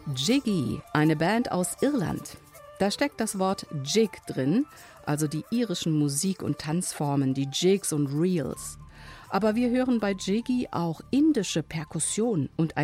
Jiggy, eine Band aus Irland. Da steckt das Wort Jig drin, also die irischen Musik- und Tanzformen, die Jigs und Reels. Aber wir hören bei Jiggy auch indische Perkussion und